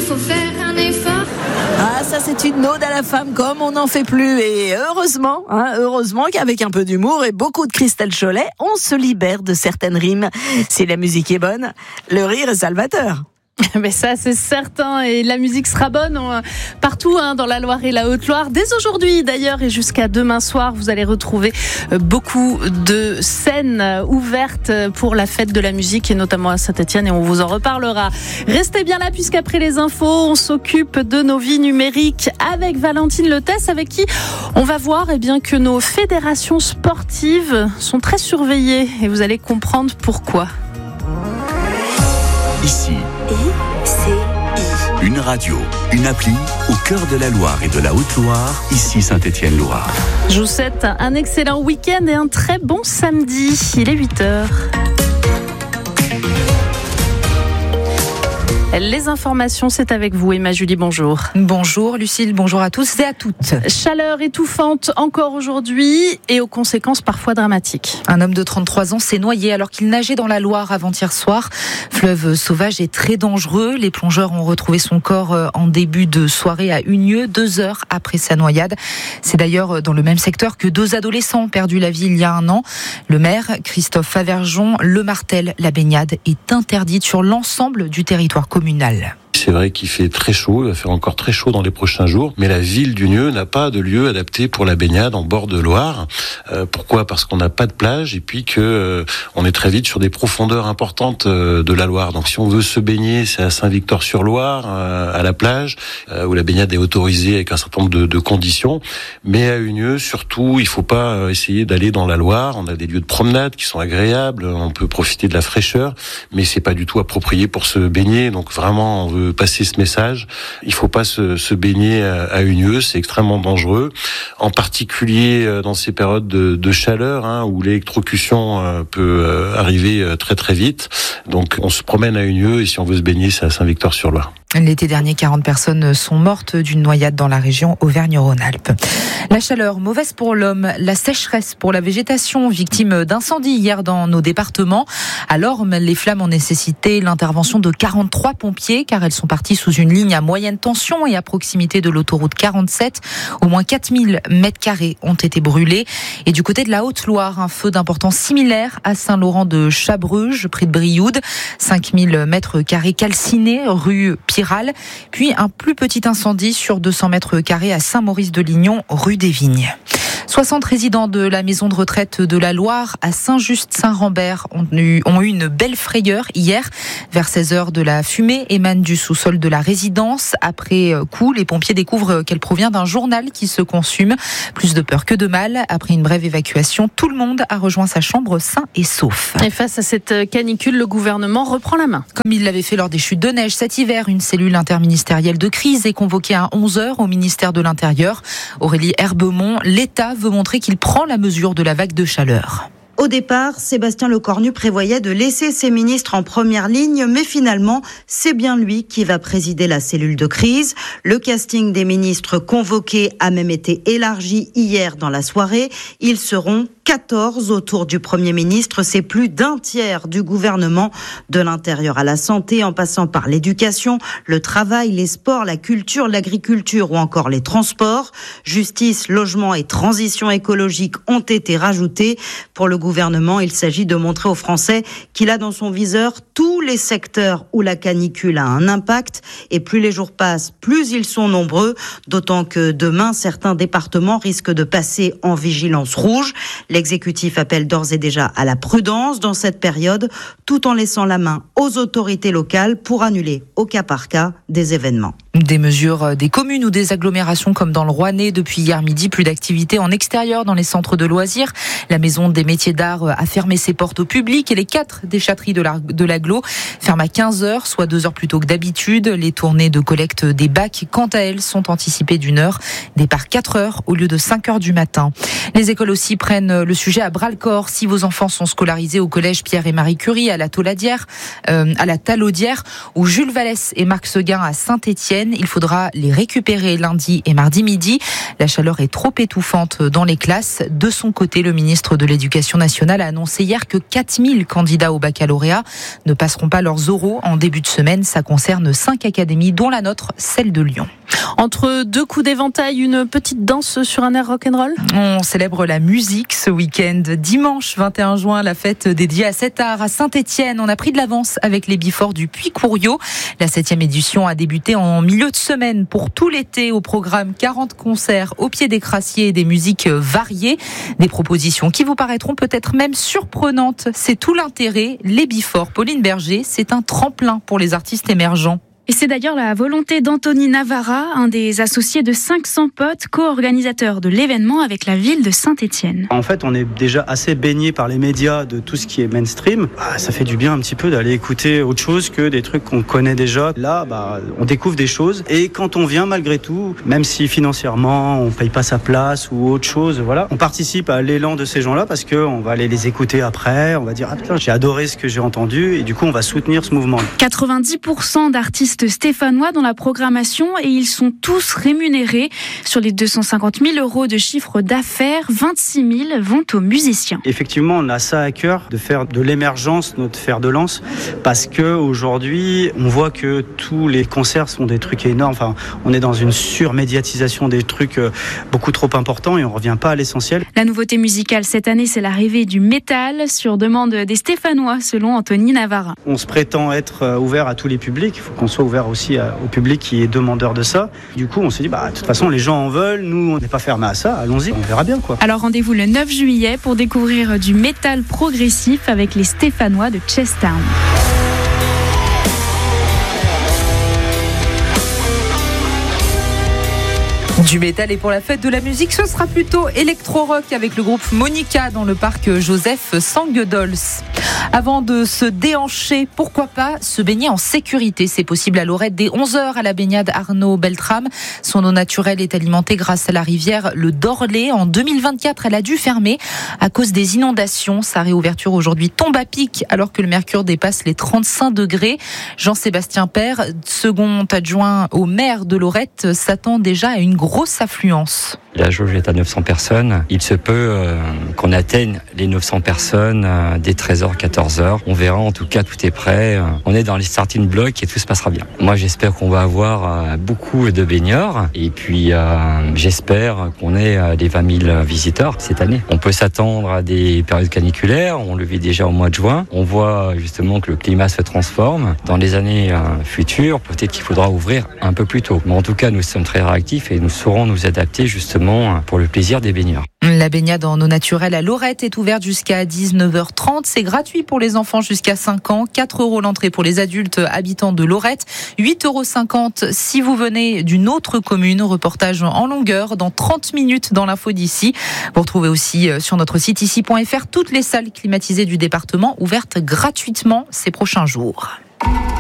faut faire un effort. Ah, ça c'est une ode à la femme comme on n'en fait plus. Et heureusement qu'avec un peu d'humour et beaucoup de Christelle Cholet, on se libère de certaines rimes. Si la musique est bonne, le rire est salvateur. Mais ça, c'est certain. Et la musique sera bonne partout dans la Loire et la Haute-Loire. Dès aujourd'hui, d'ailleurs, et jusqu'à demain soir, vous allez retrouver beaucoup de scènes ouvertes pour la fête de la musique, et notamment à Saint-Etienne, et on vous en reparlera. Restez bien là, puisqu'après les infos, on s'occupe de nos vies numériques avec Valentine Letesse, avec qui on va voir que nos fédérations sportives sont très surveillées. Et vous allez comprendre pourquoi. Ici, une radio, une appli au cœur de la Loire et de la Haute-Loire, ici Saint-Etienne-Loire. Je vous souhaite un excellent week-end et un très bon samedi. Il est 8h. Les informations, c'est avec vous, Emma Julie, bonjour. Bonjour Lucille, bonjour à tous et à toutes. Chaleur étouffante encore aujourd'hui et aux conséquences parfois dramatiques. Un homme de 33 ans s'est noyé alors qu'il nageait dans la Loire avant-hier soir. Fleuve sauvage et très dangereux. Les plongeurs ont retrouvé son corps en début de soirée à Unieux, 2 heures après sa noyade. C'est d'ailleurs dans le même secteur que 2 adolescents ont perdu la vie il y a 1 an. Le maire, Christophe Favergeon, le martèle, la baignade est interdite sur l'ensemble du territoire communal. C'est vrai qu'il fait très chaud, il va faire encore très chaud dans les prochains jours, mais la ville d'Unieux n'a pas de lieu adapté pour la baignade en bord de Loire. Pourquoi ? Parce qu'on n'a pas de plage et puis que on est très vite sur des profondeurs importantes de la Loire. Donc si on veut se baigner, c'est à Saint-Victor-sur-Loire, à la plage, où la baignade est autorisée avec un certain nombre de conditions. Mais à Unieux, surtout, il faut pas essayer d'aller dans la Loire. On a des lieux de promenade qui sont agréables, on peut profiter de la fraîcheur, mais c'est pas du tout approprié pour se baigner. Donc vraiment, on veut passer ce message. Il faut pas se baigner à Unieux, c'est extrêmement dangereux. En particulier dans ces périodes de chaleur, où l'électrocution peut arriver très très vite. Donc on se promène à Unieux et si on veut se baigner, c'est à Saint-Victor-sur-Loire. L'été dernier, 40 personnes sont mortes d'une noyade dans la région Auvergne-Rhône-Alpes. La chaleur, mauvaise pour l'homme. La sécheresse pour la végétation, victime d'incendies hier dans nos départements. À Lorme, les flammes ont nécessité l'intervention de 43 pompiers car elles sont parties sous une ligne à moyenne tension et à proximité de l'autoroute 47. Au moins 4000 mètres carrés ont été brûlés. Et du côté de la Haute-Loire, un feu d'importance similaire à Saint-Laurent-de-Chabruge, près de Brioude. 5000 mètres carrés calcinés, rue Piral. Puis un plus petit incendie sur 200 mètres carrés à Saint-Maurice-de-Lignon, rue des Vignes. 60 résidents de la maison de retraite de la Loire à Saint-Just-Saint-Rambert ont eu une belle frayeur hier. Vers 16h, de la fumée émane du sous-sol de la résidence. Après coup, les pompiers découvrent qu'elle provient d'un journal qui se consume. Plus de peur que de mal. Après une brève évacuation, tout le monde a rejoint sa chambre sain et sauf. Et face à cette canicule, le gouvernement reprend la main. Comme il l'avait fait lors des chutes de neige cet hiver, une cellule interministérielle de crise est convoquée à 11h au ministère de l'Intérieur. Aurélie Herbemont, l'État veut montrer qu'il prend la mesure de la vague de chaleur. Au départ, Sébastien Lecornu prévoyait de laisser ses ministres en première ligne, mais finalement, c'est bien lui qui va présider la cellule de crise. Le casting des ministres convoqués a même été élargi hier dans la soirée. Ils seront 14 autour du Premier ministre. C'est plus d'un tiers du gouvernement, de l'intérieur à la santé, en passant par l'éducation, le travail, les sports, la culture, l'agriculture ou encore les transports. Justice, logement et transition écologique ont été rajoutés. Pour le gouvernement, il s'agit de montrer aux Français qu'il a dans son viseur tous les secteurs où la canicule a un impact. Et plus les jours passent, plus ils sont nombreux. D'autant que demain, certains départements risquent de passer en vigilance rouge. L'exécutif appelle d'ores et déjà à la prudence dans cette période, tout en laissant la main aux autorités locales pour annuler au cas par cas des événements. Des mesures des communes ou des agglomérations comme dans le Rouennais. Depuis hier midi, plus d'activités en extérieur dans les centres de loisirs. La maison des métiers d'art a fermé ses portes au public et les 4 déchetteries de l'agglo ferment à 15h, soit 2 heures plus tôt que d'habitude. Les tournées de collecte des bacs, quant à elles, sont anticipées d'1 heure. Départ 4 heures au lieu de 5 heures du matin. Les écoles aussi prennent le sujet à bras-le-corps. Si vos enfants sont scolarisés au collège Pierre et Marie Curie à la Talaudière, ou Jules Vallès et Marc Seguin à Saint-Etienne, week-end. Il faudra les récupérer lundi et mardi midi. La chaleur est trop étouffante dans les classes. De son côté, le ministre de l'Éducation nationale a annoncé hier que 4000 candidats au baccalauréat ne passeront pas leurs oraux en début de semaine. Ça concerne 5 académies, dont la nôtre, celle de Lyon. Entre 2 coups d'éventail, une petite danse sur un air rock'n'roll. On célèbre la musique ce week-end. Dimanche 21 juin, la fête dédiée à cet art à Saint-Étienne. On a pris de l'avance avec les Bifort du Puy-Couriot. La 7e édition a débuté en milieu de semaine. Pour tout l'été, au programme 40 concerts au pied des crassiers et des musiques variées. Des propositions qui vous paraîtront peut-être même surprenantes. C'est tout l'intérêt. Les Bifort, Pauline Berger, c'est un tremplin pour les artistes émergents. Et c'est d'ailleurs la volonté d'Anthony Navarra, un des associés de 500 potes, co-organisateur de l'événement avec la ville de Saint-Étienne. En fait, on est déjà assez baigné par les médias de tout ce qui est mainstream. Ça fait du bien un petit peu d'aller écouter autre chose que des trucs qu'on connaît déjà. Là, on découvre des choses. Et quand on vient, malgré tout, même si financièrement, on paye pas sa place ou autre chose, voilà, on participe à l'élan de ces gens-là parce qu'on va aller les écouter après. On va dire, ah putain, j'ai adoré ce que j'ai entendu. Et du coup, on va soutenir ce mouvement. 90% d'artistes stéphanois dans la programmation et ils sont tous rémunérés. Sur les 250 000 euros de chiffre d'affaires, 26 000 vont aux musiciens. Effectivement, on a ça à cœur de faire de l'émergence notre fer de lance parce que aujourd'hui, on voit que tous les concerts sont des trucs énormes. Enfin, on est dans une surmédiatisation des trucs beaucoup trop importants et on revient pas à l'essentiel. La nouveauté musicale cette année, c'est l'arrivée du métal sur demande des Stéphanois, selon Anthony Navarra. On se prétend être ouvert à tous les publics. Il faut qu'on soit ouvert aussi au public qui est demandeur de ça. Du coup, on s'est dit, de toute façon, les gens en veulent. Nous, on n'est pas fermé à ça. Allons-y, on verra bien, quoi. Alors, rendez-vous le 9 juillet pour découvrir du métal progressif avec les Stéphanois de Chestown. Du métal et pour la fête de la musique, ce sera plutôt électro-rock avec le groupe Monica dans le parc Joseph Sanguedols. Avant de se déhancher, pourquoi pas se baigner en sécurité. C'est possible à Lorette dès 11h à la baignade Arnaud Beltrame. Son eau naturelle est alimentée grâce à la rivière le Dorlé. En 2024, elle a dû fermer à cause des inondations. Sa réouverture aujourd'hui tombe à pic alors que le mercure dépasse les 35 degrés. Jean-Sébastien Père, second adjoint au maire de Lorette, s'attend déjà à une grosse affluence. La jauge est à 900 personnes. Il se peut qu'on atteigne les 900 personnes dès 13h, 14h. On verra, en tout cas, tout est prêt. On est dans les starting blocks et tout se passera bien. Moi, j'espère qu'on va avoir beaucoup de baigneurs. Et puis, j'espère qu'on ait les 20 000 visiteurs cette année. On peut s'attendre à des périodes caniculaires. On le vit déjà au mois de juin. On voit justement que le climat se transforme. Dans les années futures, peut-être qu'il faudra ouvrir un peu plus tôt. Mais en tout cas, nous sommes très réactifs et nous saurons nous adapter justement pour le plaisir des baigneurs. La baignade en eau naturelle à Lorette est ouverte jusqu'à 19h30. C'est gratuit pour les enfants jusqu'à 5 ans. 4 € l'entrée pour les adultes habitants de Lorette. 8,50 € si vous venez d'une autre commune. Reportage en longueur dans 30 minutes dans l'info d'ici. Vous retrouvez aussi sur notre site ici.fr toutes les salles climatisées du département ouvertes gratuitement ces prochains jours.